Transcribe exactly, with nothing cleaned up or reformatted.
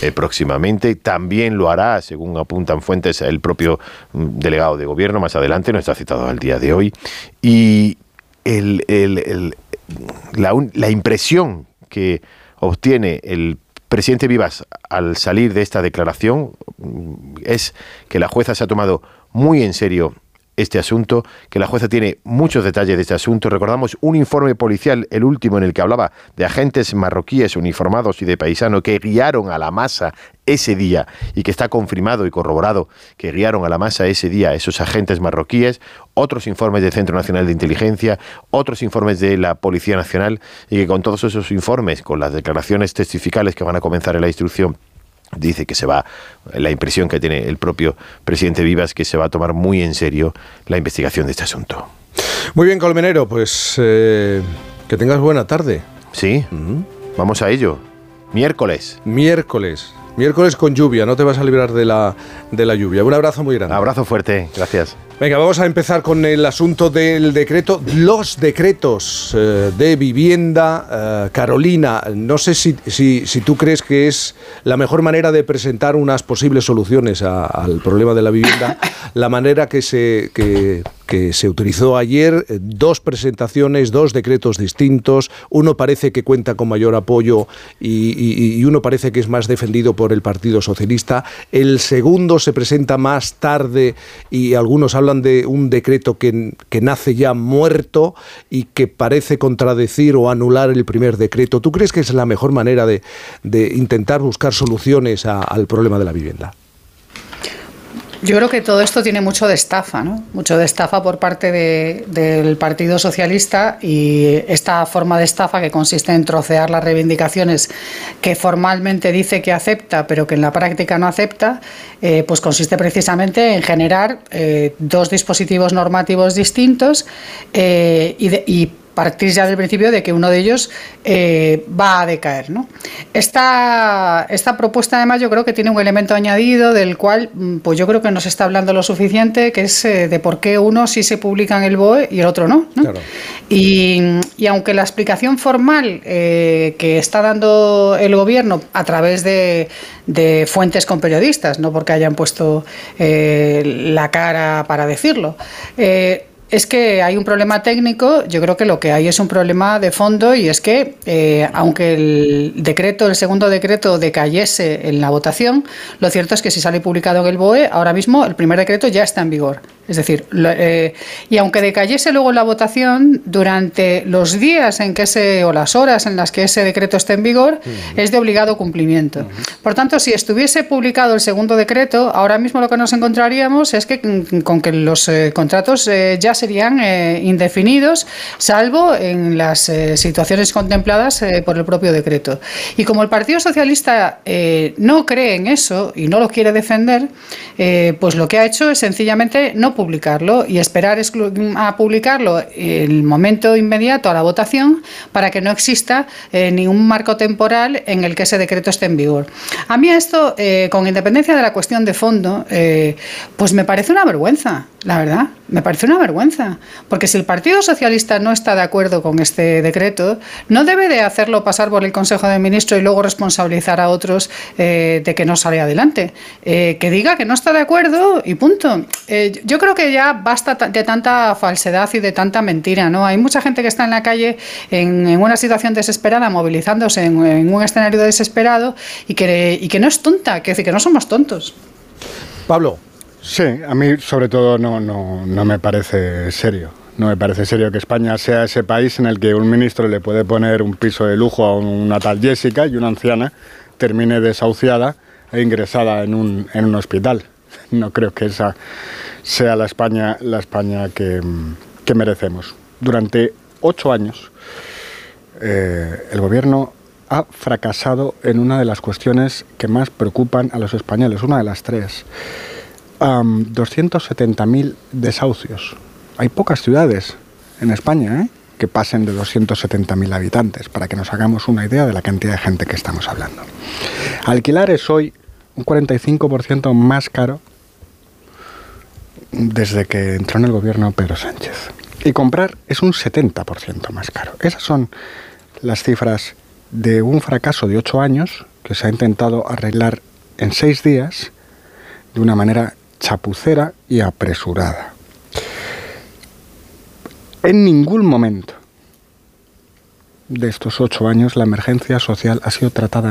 eh, próximamente. También lo hará, según apuntan fuentes, el propio delegado de gobierno más adelante, no está citado al día de hoy. Y el, el, el, la, la impresión que obtiene el presidente Vivas al salir de esta declaración es que la jueza se ha tomado muy en serio este asunto, que la jueza tiene muchos detalles de este asunto. Recordamos un informe policial, el último, en el que hablaba de agentes marroquíes uniformados y de paisano que guiaron a la masa ese día, y que está confirmado y corroborado que guiaron a la masa ese día esos agentes marroquíes. Otros informes del Centro Nacional de Inteligencia, otros informes de la Policía Nacional, y que con todos esos informes, con las declaraciones testificales que van a comenzar en la instrucción, dice que se va, la impresión que tiene el propio presidente Vivas, que se va a tomar muy en serio la investigación de este asunto. Muy bien, Colmenero, pues eh, que tengas buena tarde. Sí, uh-huh. Vamos a ello. Miércoles. Miércoles. Miércoles con lluvia, no te vas a librar de la, de la lluvia. Un abrazo muy grande. Abrazo fuerte, gracias. Venga, vamos a empezar con el asunto del decreto, los decretos eh, de vivienda. Eh, Carolina, no sé si, si, si tú crees que es la mejor manera de presentar unas posibles soluciones a, al problema de la vivienda, la manera que se, que, que se utilizó ayer, eh, dos presentaciones, dos decretos distintos, uno parece que cuenta con mayor apoyo y, y, y uno parece que es más defendido por el Partido Socialista, el segundo se presenta más tarde y algunos hablan hablan de un decreto que, que nace ya muerto y que parece contradecir o anular el primer decreto. ¿Tú crees que es la mejor manera de, de intentar buscar soluciones a, al problema de la vivienda? Yo creo que todo esto tiene mucho de estafa, ¿no? Mucho de estafa por parte de, del Partido Socialista, y esta forma de estafa que consiste en trocear las reivindicaciones que formalmente dice que acepta, pero que en la práctica no acepta, eh, pues consiste precisamente en generar eh, dos dispositivos normativos distintos eh, y, de, y partir ya del principio de que uno de ellos eh, va a decaer, ¿no? Esta, esta propuesta, además, yo creo que tiene un elemento añadido del cual, pues yo creo que no se está hablando lo suficiente, que es eh, de por qué uno sí se publica en el B O E y el otro no, ¿no? Claro. Y, y aunque la explicación formal eh, que está dando el Gobierno a través de, de fuentes con periodistas, no porque hayan puesto eh, la cara para decirlo, eh, es que hay un problema técnico. Yo creo que lo que hay es un problema de fondo, y es que eh, aunque el decreto, el segundo decreto decayese en la votación, lo cierto es que si sale publicado en el B O E, ahora mismo el primer decreto ya está en vigor. Es decir, lo, eh, y aunque decayese luego en la votación, durante los días en que ese, o las horas en las que ese decreto esté en vigor, uh-huh. es de obligado cumplimiento. Uh-huh. Por tanto, si estuviese publicado el segundo decreto, ahora mismo lo que nos encontraríamos es que con que los eh, contratos eh, ya serían eh, indefinidos, salvo en las eh, situaciones contempladas eh, por el propio decreto. Y como el Partido Socialista eh, no cree en eso y no lo quiere defender, eh, pues lo que ha hecho es sencillamente no publicarlo y esperar a publicarlo en el momento inmediato a la votación, para que no exista eh, ningún marco temporal en el que ese decreto esté en vigor. A mí esto, eh, con independencia de la cuestión de fondo, eh, pues me parece una vergüenza, la verdad. Me parece una vergüenza, porque si el Partido Socialista no está de acuerdo con este decreto, no debe de hacerlo pasar por el Consejo de Ministros y luego responsabilizar a otros eh, de que no sale adelante. Eh, que diga que no está de acuerdo y punto. Eh, yo creo que ya basta de tanta falsedad y de tanta mentira, ¿no? Hay mucha gente que está en la calle en, en una situación desesperada, movilizándose en, en un escenario desesperado, y que, y que no es tonta, que decir que no somos tontos. Pablo. Sí, a mí sobre todo no, no, no me parece serio. No me parece serio que España sea ese país en el que un ministro le puede poner un piso de lujo a una tal Jessica y una anciana termine desahuciada e ingresada en un, en un hospital. No creo que esa sea la España, la España que, que merecemos. Durante ocho años eh, el Gobierno ha fracasado en una de las cuestiones que más preocupan a los españoles, una de las tres. Um, doscientos setenta mil desahucios. Hay pocas ciudades en España ¿eh? que pasen de doscientos setenta mil habitantes, para que nos hagamos una idea de la cantidad de gente que estamos hablando. Alquilar es hoy un cuarenta y cinco por ciento más caro desde que entró en el gobierno Pedro Sánchez. Y comprar es un setenta por ciento más caro. Esas son las cifras de un fracaso de ocho años que se ha intentado arreglar en seis días de una manera chapucera y apresurada. En ningún momento de estos ocho años la emergencia social ha sido tratada